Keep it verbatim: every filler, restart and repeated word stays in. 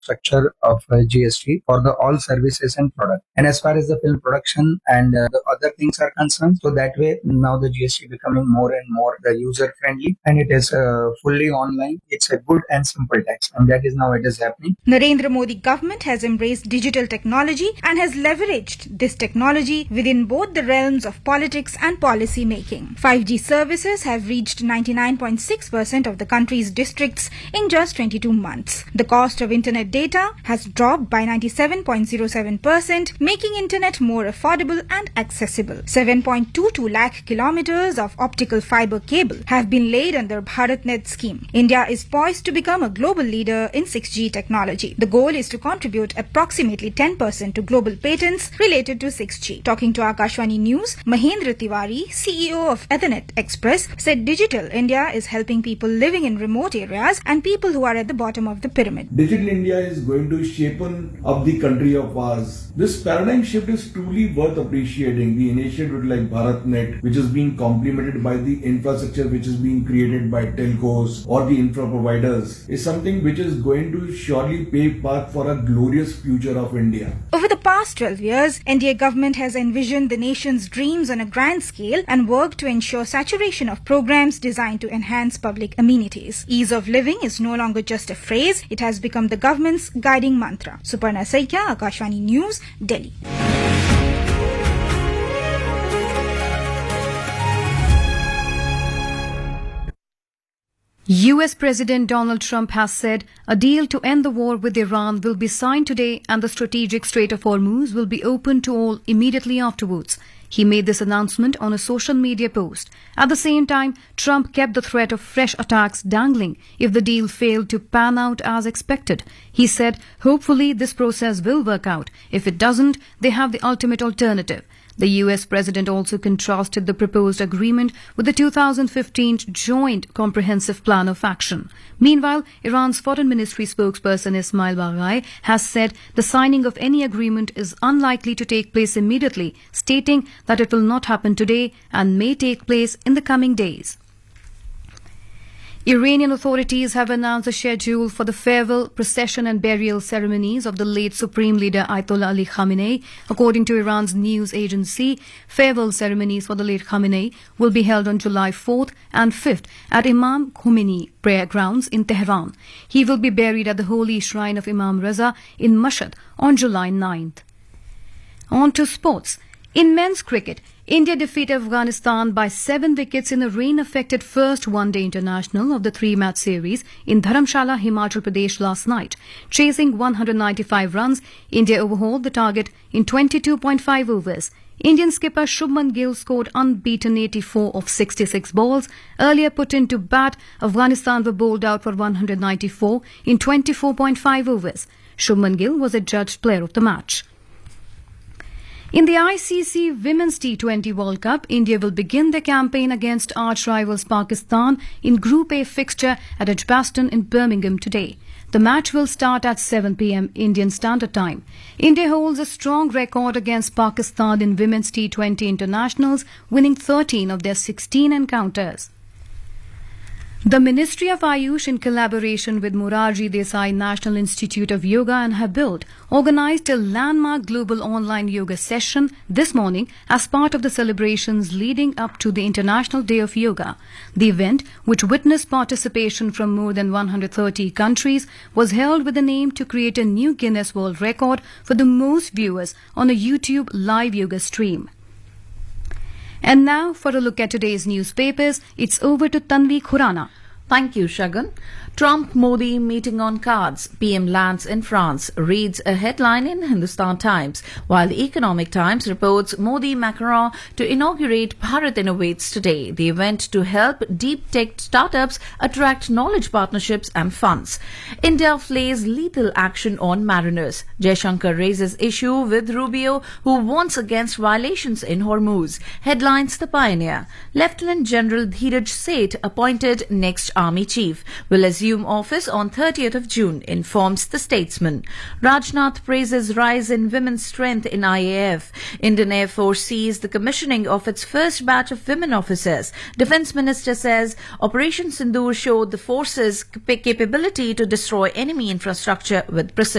structure of uh, G S T for the all services and products. And as far as the film production and uh, the other things are concerned, so that way now the G S T becoming more and more the user friendly, and it is uh, fully online. It's a good and simple tax, and that is now it is happening. Narendra Modi government has embraced digital technology and has leveraged this technology within both the realms of politics and policy making. five G services have reached ninety-nine point six percent of the country's districts in just twenty-two months. The cost of internet data has dropped by ninety-seven point zero seven percent, making internet more affordable and accessible. seven point two two lakh kilometers of optical fiber cable have been laid under BharatNet scheme. India is poised to become a global leader in six G technology. The goal is to contribute approximately ten percent to global patents related to six G. Talking to Akashvani News, Mahendra Tiwari, C E O of Ethernet Express, said Digital India is helping people living in remote areas and people who are at the bottom of the pyramid. Digital India is going to shape up the country of ours. This paradigm shift is truly worth appreciating. The initiative like BharatNet, which is being complemented by the infrastructure which is being created by telcos or the infra providers, is something which is going to surely pave path for a glorious future of India. Over the past twelve years, N D A government has envisioned the nation's dreams on a grand scale and worked to ensure saturation of programs designed to enhance public amenities. Ease of living is no longer just a phrase, it has become the government's guiding mantra. Suparna Saikia, Akashvani News, Delhi. U S President Donald Trump has said a deal to end the war with Iran will be signed today and the strategic Strait of Hormuz will be open to all immediately afterwards. He made this announcement on a social media post. At the same time, Trump kept the threat of fresh attacks dangling if the deal failed to pan out as expected. He said, hopefully this process will work out. If it doesn't, they have the ultimate alternative. The U S president also contrasted the proposed agreement with the two thousand fifteen Joint Comprehensive Plan of Action. Meanwhile, Iran's Foreign Ministry spokesperson Ismail Baghai has said the signing of any agreement is unlikely to take place immediately, stating that it will not happen today and may take place in the coming days. Iranian authorities have announced a schedule for the farewell, procession and burial ceremonies of the late Supreme Leader Ayatollah Ali Khamenei. According to Iran's news agency, farewell ceremonies for the late Khamenei will be held on July fourth and fifth at Imam Khomeini prayer grounds in Tehran. He will be buried at the Holy Shrine of Imam Reza in Mashhad on July ninth. On to sports. In men's cricket, India defeated Afghanistan by seven wickets in a rain-affected first one-day international of the three-match series in Dharamshala, Himachal Pradesh last night. Chasing one hundred ninety-five runs, India overhauled the target in twenty-two point five overs. Indian skipper Shubman Gill scored unbeaten eighty-four of sixty-six balls. Earlier put into bat, Afghanistan were bowled out for one hundred ninety-four in twenty-four point five overs. Shubman Gill was adjudged player of the match. In the I C C Women's T twenty World Cup, India will begin their campaign against arch-rivals Pakistan in Group A fixture at Edgbaston in Birmingham today. The match will start at seven p.m. Indian Standard Time. India holds a strong record against Pakistan in Women's T twenty internationals, winning thirteen of their sixteen encounters. The Ministry of Ayush, in collaboration with Morarji Desai National Institute of Yoga and Habild, organized a landmark global online yoga session this morning as part of the celebrations leading up to the International Day of Yoga. The event, which witnessed participation from more than one hundred thirty countries, was held with the aim to create a new Guinness World Record for the most viewers on a YouTube live yoga stream. And now, for a look at today's newspapers, it's over to Tanvi Khurana. Thank you, Shagun. Trump-Modi meeting on cards. P M lands in France, reads a headline in Hindustan Times, while the Economic Times reports Modi-Macron to inaugurate Bharat Innovates today, the event to help deep tech startups attract knowledge partnerships and funds. India flays lethal action on mariners. Jaishankar raises issue with Rubio, who warns against violations in Hormuz. Headlines The Pioneer. Lieutenant General Dheeraj Seth appointed next Army Chief, will assume office on thirtieth of June, informs the statesman. Rajnath praises rise in women's strength in I A F. Indian Air Force sees the commissioning of its first batch of women officers. Defence Minister says Operation Sindoor showed the force's capability to destroy enemy infrastructure with precision.